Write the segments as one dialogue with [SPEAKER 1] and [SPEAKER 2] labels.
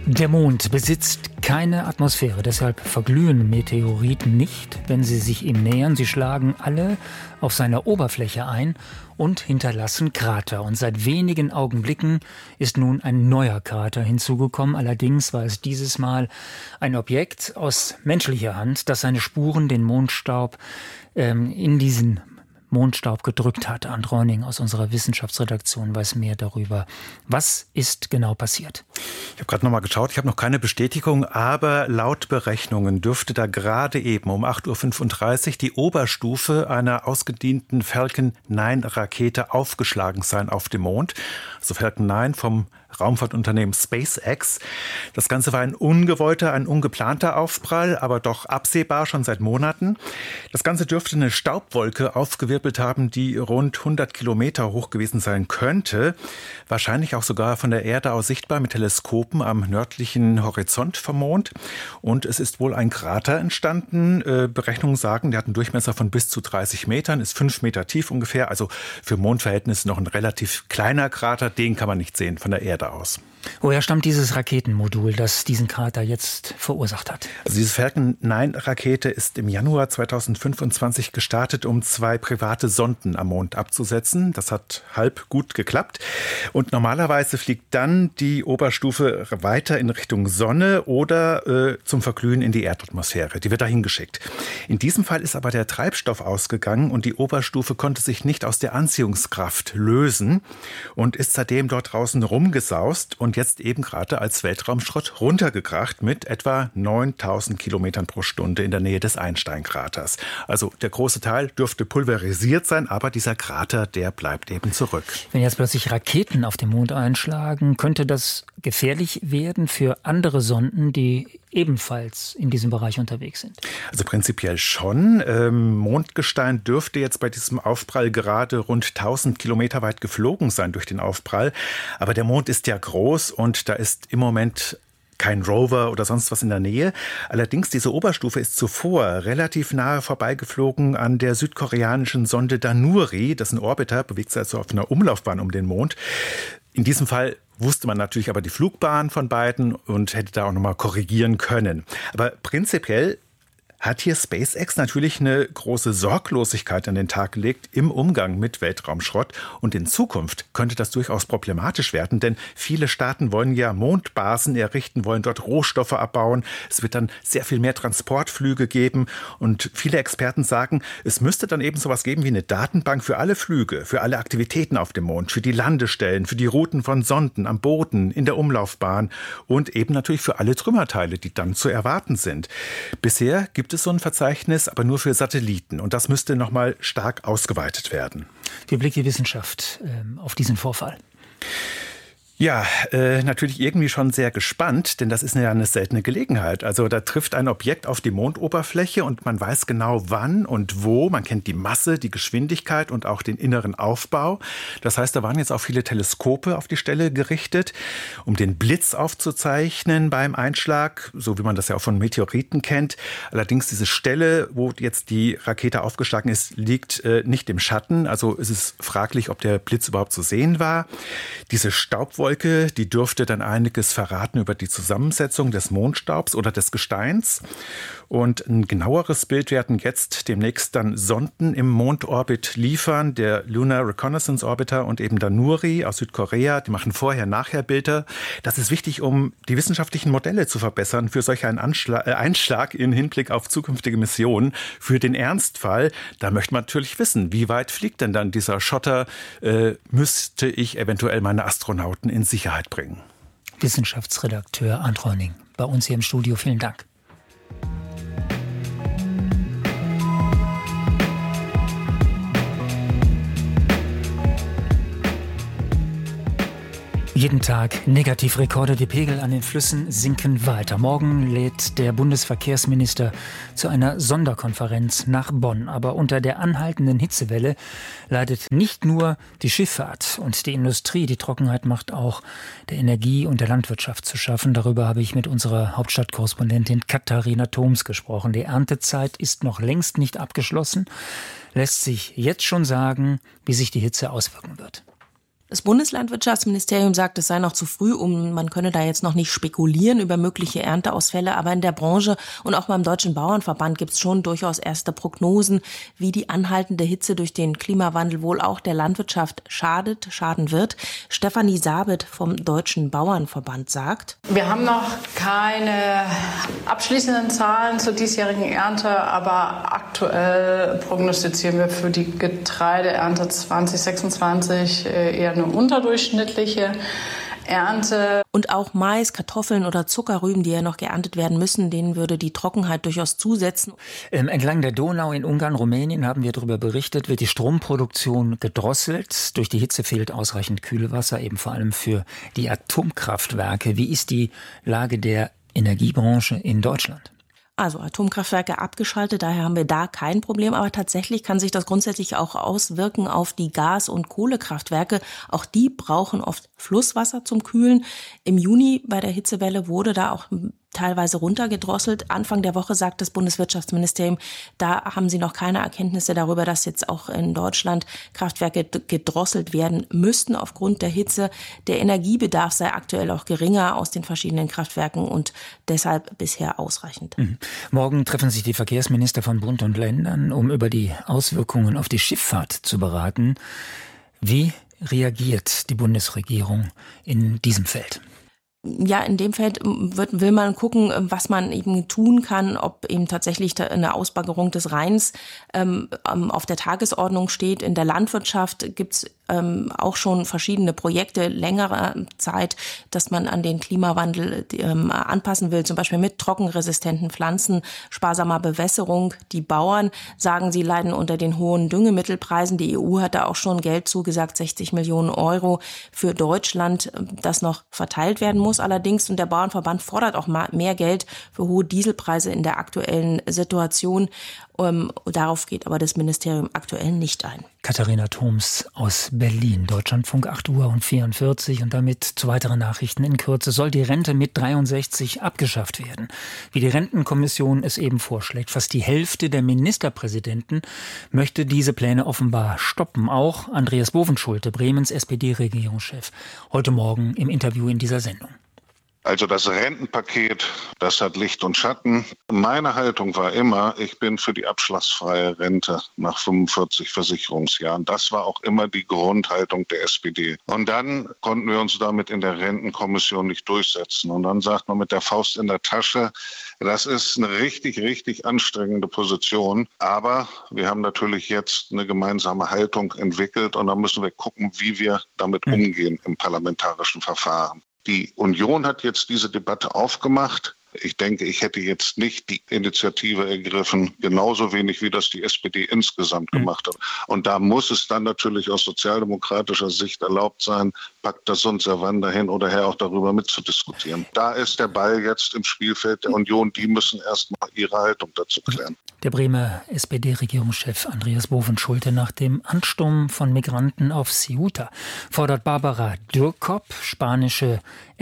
[SPEAKER 1] Der Mond besitzt keine Atmosphäre, deshalb verglühen Meteoriten nicht, wenn sie sich ihm nähern. Sie schlagen alle auf seiner Oberfläche ein und hinterlassen Krater. Und seit wenigen Augenblicken ist nun ein neuer Krater hinzugekommen. Allerdings war es dieses Mal ein Objekt aus menschlicher Hand, das seine Spuren, den Mondstaub, in diesen Mondstaub gedrückt hat. Arndt Reuning aus unserer Wissenschaftsredaktion weiß mehr darüber. Was ist genau passiert?
[SPEAKER 2] Ich habe gerade noch mal geschaut, ich habe noch keine Bestätigung, aber laut Berechnungen dürfte da gerade eben um 8:35 Uhr die Oberstufe einer ausgedienten Falcon 9 Rakete aufgeschlagen sein auf dem Mond. Also Falcon 9 vom Raumfahrtunternehmen SpaceX. Das Ganze war ein ungewollter, ein ungeplanter Aufprall, aber doch absehbar schon seit Monaten. Das Ganze dürfte eine Staubwolke aufgewirbelt haben, die rund 100 Kilometer hoch gewesen sein könnte. Wahrscheinlich auch sogar von der Erde aus sichtbar mit Teleskopen am nördlichen Horizont vom Mond. Und es ist wohl ein Krater entstanden. Berechnungen sagen, der hat einen Durchmesser von bis zu 30 Metern, ist 5 Meter tief ungefähr. Also für Mondverhältnisse noch ein relativ kleiner Krater. Den kann man nicht sehen von der Erde aus.
[SPEAKER 1] Woher stammt dieses Raketenmodul, das diesen Krater jetzt verursacht hat?
[SPEAKER 2] Also diese Falcon 9 Rakete ist im Januar 2025 gestartet, um 2 private Sonden am Mond abzusetzen. Das hat halb gut geklappt. Und normalerweise fliegt dann die Oberstufe weiter in Richtung Sonne oder zum Verglühen in die Erdatmosphäre. Die wird dahin geschickt. In diesem Fall ist aber der Treibstoff ausgegangen und die Oberstufe konnte sich nicht aus der Anziehungskraft lösen und ist seitdem dort draußen rumgesaust und jetzt eben gerade als Weltraumschrott runtergekracht mit etwa 9000 Kilometern pro Stunde in der Nähe des Einstein-Kraters. Also der große Teil dürfte pulverisiert sein, aber dieser Krater, der bleibt eben zurück.
[SPEAKER 1] Wenn jetzt plötzlich Raketen auf dem Mond einschlagen, könnte das gefährlich werden für andere Sonden, die ebenfalls in diesem Bereich unterwegs sind?
[SPEAKER 2] Also prinzipiell schon. Mondgestein dürfte jetzt bei diesem Aufprall gerade rund 1000 Kilometer weit geflogen sein durch den Aufprall. Aber der Mond ist ja groß und da ist im Moment kein Rover oder sonst was in der Nähe. Allerdings, diese Oberstufe ist zuvor relativ nahe vorbeigeflogen an der südkoreanischen Sonde Danuri. Das ist ein Orbiter, bewegt sich also auf einer Umlaufbahn um den Mond. In diesem Fall wusste man natürlich aber die Flugbahn von beiden und hätte da auch nochmal korrigieren können. Aber prinzipiell hat hier SpaceX natürlich eine große Sorglosigkeit an den Tag gelegt im Umgang mit Weltraumschrott. Und in Zukunft könnte das durchaus problematisch werden, denn viele Staaten wollen ja Mondbasen errichten, wollen dort Rohstoffe abbauen. Es wird dann sehr viel mehr Transportflüge geben. Und viele Experten sagen, es müsste dann eben sowas geben wie eine Datenbank für alle Flüge, für alle Aktivitäten auf dem Mond, für die Landestellen, für die Routen von Sonden am Boden, in der Umlaufbahn und eben natürlich für alle Trümmerteile, die dann zu erwarten sind. Bisher gibt es so ein Verzeichnis, aber nur für Satelliten. Und das müsste noch mal stark ausgeweitet werden.
[SPEAKER 1] Wie blickt die Wissenschaft auf diesen Vorfall?
[SPEAKER 2] Ja, natürlich irgendwie schon sehr gespannt, denn das ist ja eine seltene Gelegenheit. Also da trifft ein Objekt auf die Mondoberfläche und man weiß genau wann und wo. Man kennt die Masse, die Geschwindigkeit und auch den inneren Aufbau. Das heißt, da waren jetzt auch viele Teleskope auf die Stelle gerichtet, um den Blitz aufzuzeichnen beim Einschlag, so wie man das ja auch von Meteoriten kennt. Allerdings diese Stelle, wo jetzt die Rakete aufgeschlagen ist, liegt nicht im Schatten. Also es ist fraglich, ob der Blitz überhaupt zu sehen war. Diese Staubwolke, die dürfte dann einiges verraten über die Zusammensetzung des Mondstaubs oder des Gesteins. Und ein genaueres Bild werden jetzt demnächst dann Sonden im Mondorbit liefern. Der Lunar Reconnaissance Orbiter und eben Danuri aus Südkorea, die machen Vorher-Nachher-Bilder. Das ist wichtig, um die wissenschaftlichen Modelle zu verbessern für solch einen Einschlag in Hinblick auf zukünftige Missionen. Für den Ernstfall, da möchte man natürlich wissen, wie weit fliegt denn dann dieser Schotter? Müsste ich eventuell meine Astronauten in Sicherheit bringen?
[SPEAKER 1] Wissenschaftsredakteur Arndt Reuning bei uns hier im Studio. Vielen Dank. Jeden Tag Negativrekorde, die Pegel an den Flüssen sinken weiter. Morgen lädt der Bundesverkehrsminister zu einer Sonderkonferenz nach Bonn. Aber unter der anhaltenden Hitzewelle leidet nicht nur die Schifffahrt und die Industrie. Die Trockenheit macht auch der Energie- und der Landwirtschaft zu schaffen. Darüber habe ich mit unserer Hauptstadtkorrespondentin Katharina Thoms gesprochen. Die Erntezeit ist noch längst nicht abgeschlossen. Lässt sich jetzt schon sagen, wie sich die Hitze auswirken wird.
[SPEAKER 3] Das Bundeslandwirtschaftsministerium sagt, es sei noch zu früh, man könne da jetzt noch nicht spekulieren über mögliche Ernteausfälle. Aber in der Branche und auch beim Deutschen Bauernverband gibt es schon durchaus erste Prognosen, wie die anhaltende Hitze durch den Klimawandel wohl auch der Landwirtschaft schaden wird. Stefanie Sabet vom Deutschen Bauernverband sagt:
[SPEAKER 4] Wir haben noch keine abschließenden Zahlen zur diesjährigen Ernte, aber aktuell prognostizieren wir für die Getreideernte 2026 eher eine unterdurchschnittliche Ernte.
[SPEAKER 3] Und auch Mais, Kartoffeln oder Zuckerrüben, die ja noch geerntet werden müssen, denen würde die Trockenheit durchaus zusetzen.
[SPEAKER 1] Entlang der Donau in Ungarn, Rumänien, haben wir darüber berichtet, wird die Stromproduktion gedrosselt. Durch die Hitze fehlt ausreichend Kühlwasser, eben vor allem für die Atomkraftwerke. Wie ist die Lage der Energiebranche in Deutschland?
[SPEAKER 3] Also Atomkraftwerke abgeschaltet, daher haben wir da kein Problem. Aber tatsächlich kann sich das grundsätzlich auch auswirken auf die Gas- und Kohlekraftwerke. Auch die brauchen oft Flusswasser zum Kühlen. Im Juni bei der Hitzewelle wurde da auch teilweise runtergedrosselt. Anfang der Woche sagt das Bundeswirtschaftsministerium, da haben sie noch keine Erkenntnisse darüber, dass jetzt auch in Deutschland Kraftwerke gedrosselt werden müssten aufgrund der Hitze. Der Energiebedarf sei aktuell auch geringer aus den verschiedenen Kraftwerken und deshalb bisher ausreichend.
[SPEAKER 1] Morgen treffen sich die Verkehrsminister von Bund und Ländern, um über die Auswirkungen auf die Schifffahrt zu beraten. Wie reagiert die Bundesregierung in diesem Feld?
[SPEAKER 3] Ja, in dem Feld will man gucken, was man eben tun kann, ob eben tatsächlich eine Ausbaggerung des Rheins auf der Tagesordnung steht. In der Landwirtschaft gibt's auch schon verschiedene Projekte längerer Zeit, dass man an den Klimawandel anpassen will, zum Beispiel mit trockenresistenten Pflanzen, sparsamer Bewässerung. Die Bauern sagen, sie leiden unter den hohen Düngemittelpreisen. Die EU hat da auch schon Geld zugesagt, 60 Millionen Euro für Deutschland, das noch verteilt werden muss allerdings. Und der Bauernverband fordert auch mehr Geld für hohe Dieselpreise in der aktuellen Situation. Darauf geht aber das Ministerium aktuell nicht ein.
[SPEAKER 1] Katharina Thoms aus Berlin, Deutschlandfunk 8:44 Uhr und damit zu weiteren Nachrichten in Kürze. Soll die Rente mit 63 abgeschafft werden? Wie die Rentenkommission es eben vorschlägt. Fast die Hälfte der Ministerpräsidenten möchte diese Pläne offenbar stoppen. Auch Andreas Bovenschulte, Bremens SPD-Regierungschef, heute Morgen im Interview in dieser Sendung.
[SPEAKER 5] Also das Rentenpaket, das hat Licht und Schatten. Meine Haltung war immer, ich bin für die abschlagsfreie Rente nach 45 Versicherungsjahren. Das war auch immer die Grundhaltung der SPD. Und dann konnten wir uns damit in der Rentenkommission nicht durchsetzen. Und dann sagt man mit der Faust in der Tasche, das ist eine richtig, richtig anstrengende Position. Aber wir haben natürlich jetzt eine gemeinsame Haltung entwickelt und dann müssen wir gucken, wie wir damit umgehen im parlamentarischen Verfahren. Die Union hat jetzt diese Debatte aufgemacht. Ich denke, ich hätte jetzt nicht die Initiative ergriffen, genauso wenig wie das die SPD insgesamt gemacht hat. Und da muss es dann natürlich aus sozialdemokratischer Sicht erlaubt sein, Pacta sunt servanda hin oder her auch darüber mitzudiskutieren. Da ist der Ball jetzt im Spielfeld der Union. Die müssen erstmal ihre Haltung dazu klären.
[SPEAKER 1] Der Bremer SPD-Regierungschef Andreas Bovenschulte. Nach dem Ansturm von Migranten auf Ceuta fordert Barbara Dürkop, spanische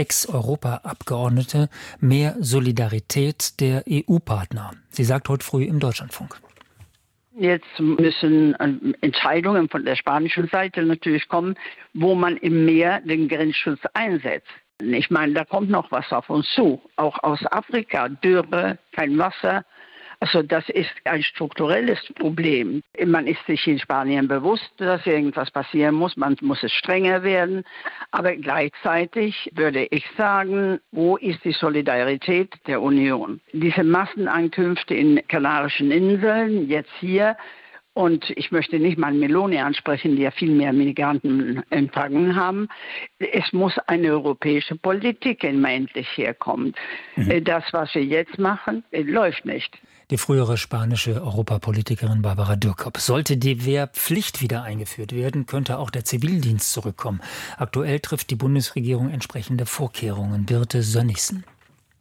[SPEAKER 1] Ex-Europa-Abgeordnete, mehr Solidarität der EU-Partner. Sie sagt heute früh im Deutschlandfunk.
[SPEAKER 6] Jetzt müssen Entscheidungen von der spanischen Seite natürlich kommen, wo man im Meer den Grenzschutz einsetzt. Ich meine, da kommt noch was auf uns zu, auch aus Afrika, Dürre, kein Wasser. Also das ist ein strukturelles Problem. Man ist sich in Spanien bewusst, dass irgendwas passieren muss. Man muss es strenger werden. Aber gleichzeitig würde ich sagen, wo ist die Solidarität der Union? Diese Massenankünfte in Kanarischen Inseln, jetzt hier. Und ich möchte nicht mal Meloni ansprechen, die ja viel mehr Migranten empfangen haben. Es muss eine europäische Politik endlich herkommen. Das, was wir jetzt machen, läuft nicht.
[SPEAKER 1] Die frühere spanische Europapolitikerin Barbara Dürkop. Sollte die Wehrpflicht wieder eingeführt werden, könnte auch der Zivildienst zurückkommen. Aktuell trifft die Bundesregierung entsprechende Vorkehrungen. Birte Sönnigsen.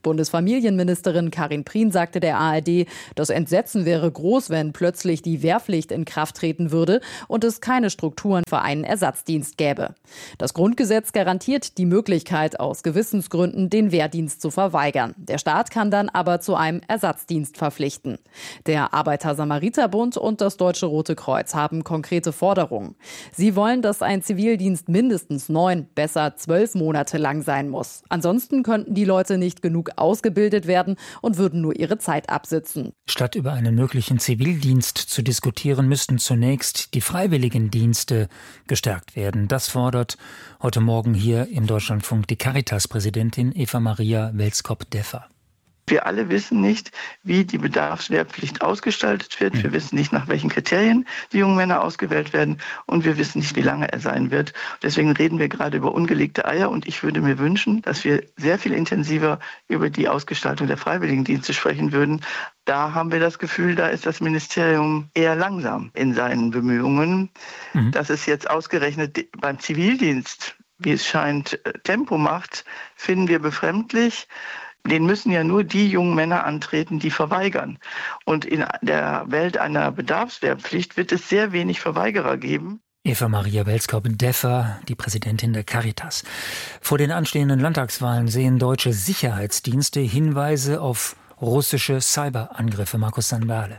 [SPEAKER 7] Bundesfamilienministerin Karin Prien sagte der ARD, das Entsetzen wäre groß, wenn plötzlich die Wehrpflicht in Kraft treten würde und es keine Strukturen für einen Ersatzdienst gäbe. Das Grundgesetz garantiert die Möglichkeit, aus Gewissensgründen den Wehrdienst zu verweigern. Der Staat kann dann aber zu einem Ersatzdienst verpflichten. Der Arbeiter-Samariter-Bund und das Deutsche Rote Kreuz haben konkrete Forderungen. Sie wollen, dass ein Zivildienst mindestens 9, besser 12 Monate lang sein muss. Ansonsten könnten die Leute nicht genug ausgebildet werden und würden nur ihre Zeit absitzen.
[SPEAKER 1] Statt über einen möglichen Zivildienst zu diskutieren, müssten zunächst die Freiwilligendienste gestärkt werden. Das fordert heute Morgen hier im Deutschlandfunk die Caritas-Präsidentin Eva-Maria Welskop-Deffer.
[SPEAKER 8] Wir alle wissen nicht, wie die Bedarfswehrpflicht ausgestaltet wird. Wir wissen nicht, nach welchen Kriterien die jungen Männer ausgewählt werden. Und wir wissen nicht, wie lange er sein wird. Deswegen reden wir gerade über ungelegte Eier. Und ich würde mir wünschen, dass wir sehr viel intensiver über die Ausgestaltung der Freiwilligendienste sprechen würden. Da haben wir das Gefühl, da ist das Ministerium eher langsam in seinen Bemühungen. Dass es jetzt ausgerechnet beim Zivildienst, wie es scheint, Tempo macht, finden wir befremdlich. Den müssen ja nur die jungen Männer antreten, die verweigern. Und in der Welt einer Bedarfswehrpflicht wird es sehr wenig Verweigerer geben.
[SPEAKER 1] Eva-Maria Welskop-Deffer, die Präsidentin der Caritas. Vor den anstehenden Landtagswahlen sehen deutsche Sicherheitsdienste Hinweise auf russische Cyberangriffe. Markus Sandale.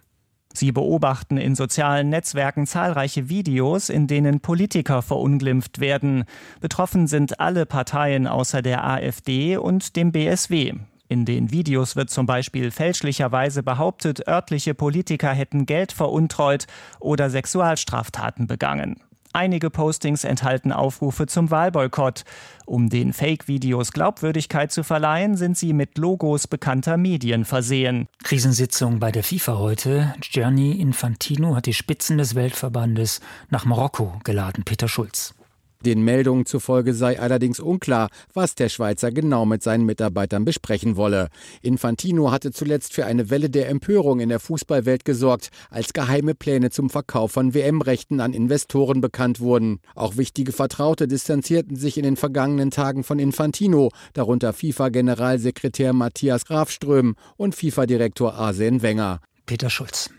[SPEAKER 9] Sie beobachten in sozialen Netzwerken zahlreiche Videos, in denen Politiker verunglimpft werden. Betroffen sind alle Parteien außer der AfD und dem BSW. In den Videos wird zum Beispiel fälschlicherweise behauptet, örtliche Politiker hätten Geld veruntreut oder Sexualstraftaten begangen. Einige Postings enthalten Aufrufe zum Wahlboykott. Um den Fake-Videos Glaubwürdigkeit zu verleihen, sind sie mit Logos bekannter Medien versehen.
[SPEAKER 1] Krisensitzung bei der FIFA heute. Gianni Infantino hat die Spitzen des Weltverbandes nach Marokko geladen. Peter Schulz.
[SPEAKER 10] Den Meldungen zufolge sei allerdings unklar, was der Schweizer genau mit seinen Mitarbeitern besprechen wolle. Infantino hatte zuletzt für eine Welle der Empörung in der Fußballwelt gesorgt, als geheime Pläne zum Verkauf von WM-Rechten an Investoren bekannt wurden. Auch wichtige Vertraute distanzierten sich in den vergangenen Tagen von Infantino, darunter FIFA-Generalsekretär Matthias Grafström und FIFA-Direktor Arsene Wenger.
[SPEAKER 1] Peter Schulz.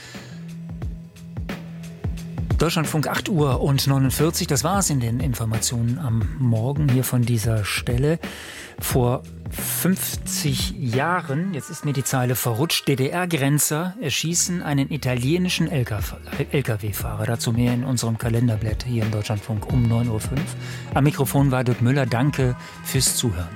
[SPEAKER 1] Deutschlandfunk 8:49 Uhr, das war es in den Informationen am Morgen hier von dieser Stelle. Vor 50 Jahren, jetzt ist mir die Zeile verrutscht, DDR-Grenzer erschießen einen italienischen Lkw-Fahrer. Dazu mehr in unserem Kalenderblatt hier im Deutschlandfunk um 9:05 Uhr. Am Mikrofon war Dirk Müller. Danke fürs Zuhören.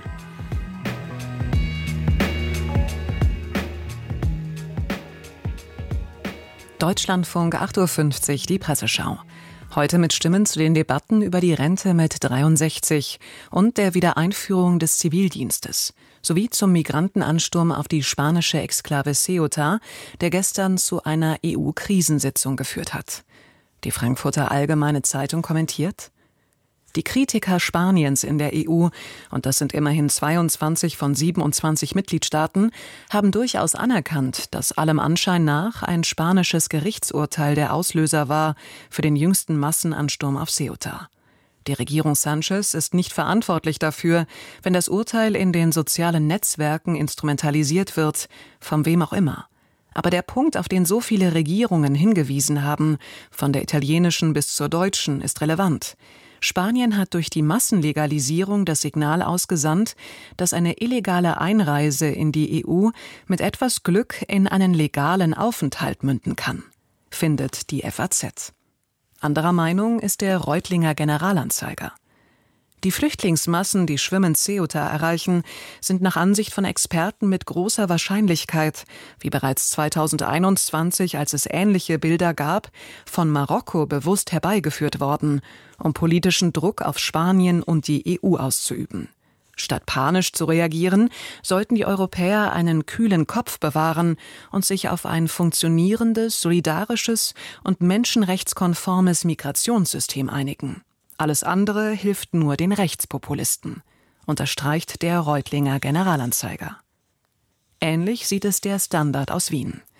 [SPEAKER 11] Deutschlandfunk 8:50 Uhr, die Presseschau. Heute mit Stimmen zu den Debatten über die Rente mit 63 und der Wiedereinführung des Zivildienstes, sowie zum Migrantenansturm auf die spanische Exklave Ceuta, der gestern zu einer EU-Krisensitzung geführt hat. Die Frankfurter Allgemeine Zeitung kommentiert: Die Kritiker Spaniens in der EU, und das sind immerhin 22 von 27 Mitgliedstaaten, haben durchaus anerkannt, dass allem Anschein nach ein spanisches Gerichtsurteil der Auslöser war für den jüngsten Massenansturm auf Ceuta. Die Regierung Sánchez ist nicht verantwortlich dafür, wenn das Urteil in den sozialen Netzwerken instrumentalisiert wird, von wem auch immer. Aber der Punkt, auf den so viele Regierungen hingewiesen haben, von der italienischen bis zur deutschen, ist relevant. Spanien hat durch die Massenlegalisierung das Signal ausgesandt, dass eine illegale Einreise in die EU mit etwas Glück in einen legalen Aufenthalt münden kann, findet die FAZ. Anderer Meinung ist der Reutlinger Generalanzeiger. Die Flüchtlingsmassen, die schwimmend Ceuta erreichen, sind nach Ansicht von Experten mit großer Wahrscheinlichkeit, wie bereits 2021, als es ähnliche Bilder gab, von Marokko bewusst herbeigeführt worden, um politischen Druck auf Spanien und die EU auszuüben. Statt panisch zu reagieren, sollten die Europäer einen kühlen Kopf bewahren und sich auf ein funktionierendes, solidarisches und menschenrechtskonformes Migrationssystem einigen. Alles andere hilft nur den Rechtspopulisten, unterstreicht der Reutlinger Generalanzeiger. Ähnlich sieht es der Standard aus Wien.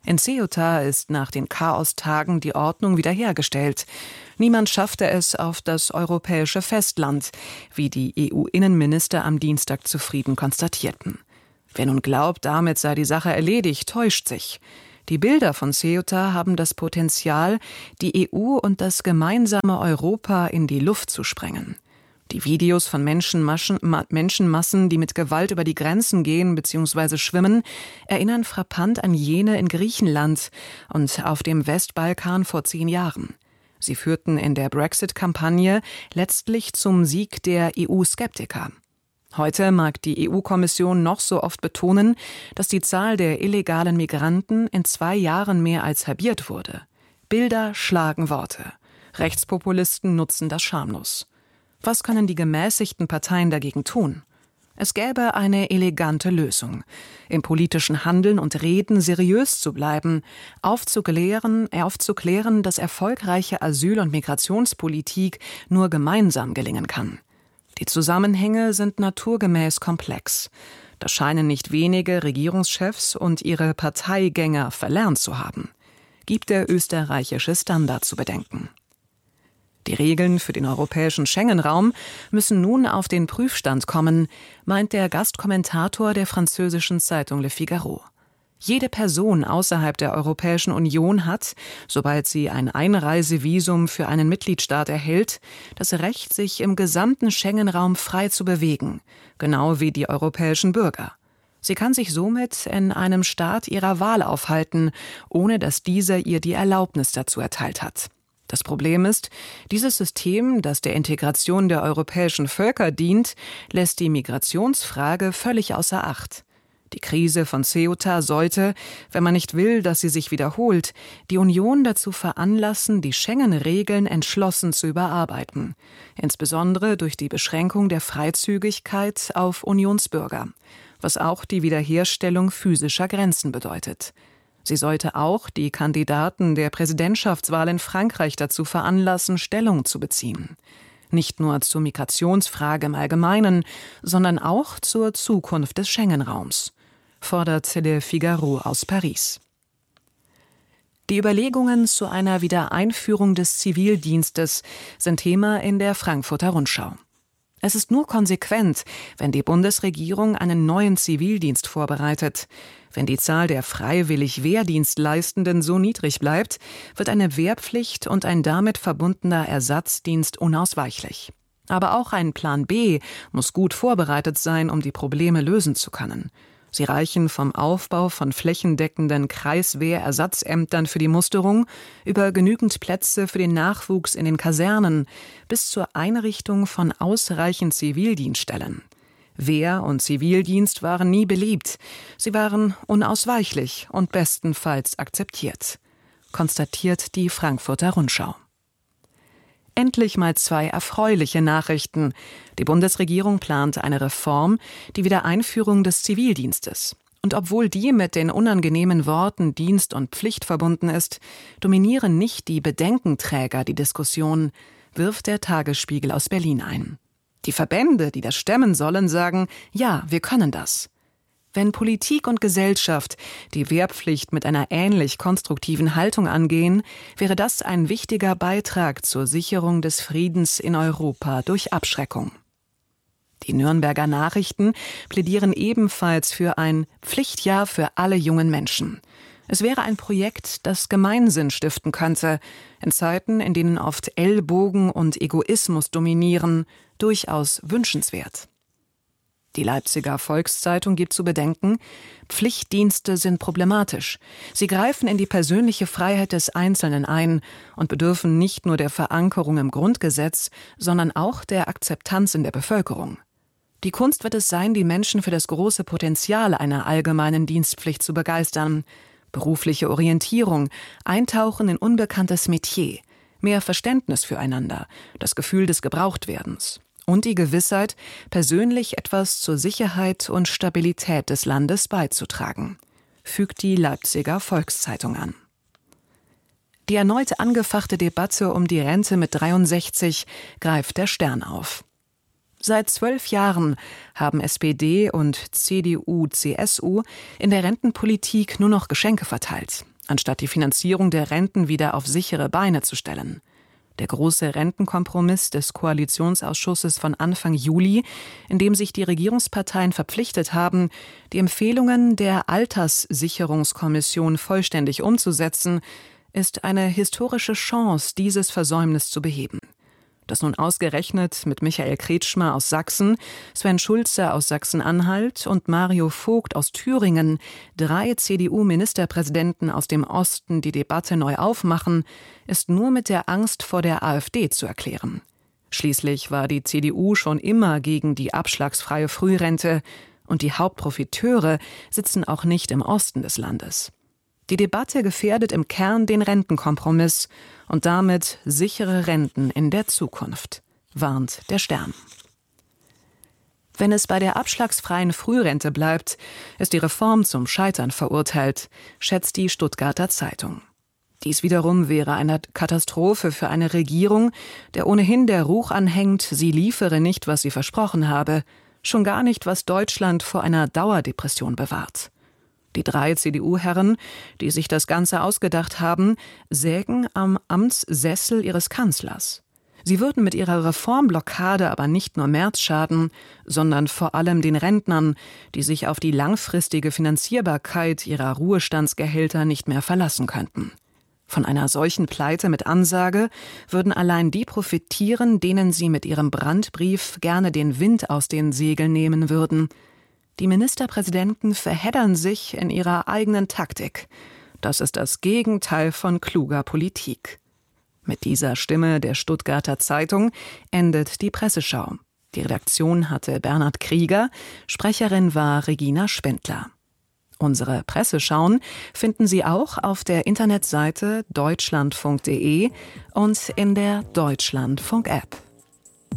[SPEAKER 11] In Ceuta ist nach den Chaostagen die Ordnung wiederhergestellt. Niemand schaffte es auf das europäische Festland, wie die EU-Innenminister am Dienstag zufrieden konstatierten. Wer nun glaubt, damit sei die Sache erledigt, täuscht sich. Die Bilder von Ceuta haben das Potenzial, die EU und das gemeinsame Europa in die Luft zu sprengen. Die Videos von Menschenmassen, die mit Gewalt über die Grenzen gehen bzw. schwimmen, erinnern frappant an jene in Griechenland und auf dem Westbalkan vor 10 Jahren. Sie führten in der Brexit-Kampagne letztlich zum Sieg der EU-Skeptiker. Heute mag die EU-Kommission noch so oft betonen, dass die Zahl der illegalen Migranten in 2 Jahren mehr als halbiert wurde. Bilder schlagen Worte. Rechtspopulisten nutzen das schamlos. Was können die gemäßigten Parteien dagegen tun? Es gäbe eine elegante Lösung. Im politischen Handeln und Reden seriös zu bleiben, aufzuklären, dass erfolgreiche Asyl- und Migrationspolitik nur gemeinsam gelingen kann. Die Zusammenhänge sind naturgemäß komplex. Das scheinen nicht wenige Regierungschefs und ihre Parteigänger verlernt zu haben. Gibt der österreichische Standard zu bedenken. Die Regeln für den europäischen Schengen-Raum müssen nun auf den Prüfstand kommen, meint der Gastkommentator der französischen Zeitung Le Figaro. Jede Person außerhalb der Europäischen Union hat, sobald sie ein Einreisevisum für einen Mitgliedstaat erhält, das Recht, sich im gesamten Schengen-Raum frei zu bewegen, genau wie die europäischen Bürger. Sie kann sich somit in einem Staat ihrer Wahl aufhalten, ohne dass dieser ihr die Erlaubnis dazu erteilt hat. Das Problem ist, dieses System, das der Integration der europäischen Völker dient, lässt die Migrationsfrage völlig außer Acht. Die Krise von Ceuta sollte, wenn man nicht will, dass sie sich wiederholt, die Union dazu veranlassen, die Schengen-Regeln entschlossen zu überarbeiten, insbesondere durch die Beschränkung der Freizügigkeit auf Unionsbürger, was auch die Wiederherstellung physischer Grenzen bedeutet. Sie sollte auch die Kandidaten der Präsidentschaftswahl in Frankreich dazu veranlassen, Stellung zu beziehen. Nicht nur zur Migrationsfrage im Allgemeinen, sondern auch zur Zukunft des Schengen-Raums, fordert Le Figaro aus Paris. Die Überlegungen zu einer Wiedereinführung des Zivildienstes sind Thema in der Frankfurter Rundschau. Es ist nur konsequent, wenn die Bundesregierung einen neuen Zivildienst vorbereitet. Wenn die Zahl der freiwillig Wehrdienstleistenden so niedrig bleibt, wird eine Wehrpflicht und ein damit verbundener Ersatzdienst unausweichlich. Aber auch ein Plan B muss gut vorbereitet sein, um die Probleme lösen zu können. Sie reichen vom Aufbau von flächendeckenden Kreiswehrersatzämtern für die Musterung über genügend Plätze für den Nachwuchs in den Kasernen bis zur Einrichtung von ausreichend Zivildienststellen. Wehr- und Zivildienst waren nie beliebt. Sie waren unausweichlich und bestenfalls akzeptiert, konstatiert die Frankfurter Rundschau. Endlich mal 2 erfreuliche Nachrichten. Die Bundesregierung plant eine Reform, die Wiedereinführung des Zivildienstes. Und obwohl die mit den unangenehmen Worten Dienst und Pflicht verbunden ist, dominieren nicht die Bedenkenträger die Diskussion, wirft der Tagesspiegel aus Berlin ein. Die Verbände, die das stemmen sollen, sagen, ja, wir können das. Wenn Politik und Gesellschaft die Wehrpflicht mit einer ähnlich konstruktiven Haltung angehen, wäre das ein wichtiger Beitrag zur Sicherung des Friedens in Europa durch Abschreckung. Die Nürnberger Nachrichten plädieren ebenfalls für ein Pflichtjahr für alle jungen Menschen. Es wäre ein Projekt, das Gemeinsinn stiften könnte, in Zeiten, in denen oft Ellbogen und Egoismus dominieren, durchaus wünschenswert. Die Leipziger Volkszeitung gibt zu bedenken, Pflichtdienste sind problematisch. Sie greifen in die persönliche Freiheit des Einzelnen ein und bedürfen nicht nur der Verankerung im Grundgesetz, sondern auch der Akzeptanz in der Bevölkerung. Die Kunst wird es sein, die Menschen für das große Potenzial einer allgemeinen Dienstpflicht zu begeistern. Berufliche Orientierung, Eintauchen in unbekanntes Metier, mehr Verständnis füreinander, das Gefühl des Gebrauchtwerdens. Und die Gewissheit, persönlich etwas zur Sicherheit und Stabilität des Landes beizutragen, fügt die Leipziger Volkszeitung an. Die erneut angefachte Debatte um die Rente mit 63 greift der Stern auf. Seit 12 Jahren haben SPD und CDU, CSU in der Rentenpolitik nur noch Geschenke verteilt. anstatt die Finanzierung der Renten wieder auf sichere Beine zu stellen. Der große Rentenkompromiss des Koalitionsausschusses von Anfang Juli, in dem sich die Regierungsparteien verpflichtet haben, die Empfehlungen der Alterssicherungskommission vollständig umzusetzen, ist eine historische Chance, dieses Versäumnis zu beheben. Dass nun ausgerechnet mit Michael Kretschmer aus Sachsen, Sven Schulze aus Sachsen-Anhalt und Mario Vogt aus Thüringen 3 CDU-Ministerpräsidenten aus dem Osten die Debatte neu aufmachen, ist nur mit der Angst vor der AfD zu erklären. Schließlich war die CDU schon immer gegen die abschlagsfreie Frührente und die Hauptprofiteure sitzen auch nicht im Osten des Landes. Die Debatte gefährdet im Kern den Rentenkompromiss und damit sichere Renten in der Zukunft, warnt der Stern. Wenn es bei der abschlagsfreien Frührente bleibt, ist die Reform zum Scheitern verurteilt, schätzt die Stuttgarter Zeitung. Dies wiederum wäre eine Katastrophe für eine Regierung, der ohnehin der Ruch anhängt, sie liefere nicht, was sie versprochen habe, schon gar nicht, was Deutschland vor einer Dauerdepression bewahrt. Die 3 CDU-Herren, die sich das Ganze ausgedacht haben, sägen am Amtssessel ihres Kanzlers. Sie würden mit ihrer Reformblockade aber nicht nur Merz schaden, sondern vor allem den Rentnern, die sich auf die langfristige Finanzierbarkeit ihrer Ruhestandsgehälter nicht mehr verlassen könnten. Von einer solchen Pleite mit Ansage würden allein die profitieren, denen sie mit ihrem Brandbrief gerne den Wind aus den Segeln nehmen würden. Die Ministerpräsidenten verheddern sich in ihrer eigenen Taktik. Das ist das Gegenteil von kluger Politik. Mit dieser Stimme der Stuttgarter Zeitung endet die Presseschau. Die Redaktion hatte Bernhard Krieger, Sprecherin war Regina Spendler. Unsere Presseschauen finden Sie auch auf der Internetseite deutschlandfunk.de und in der Deutschlandfunk-App.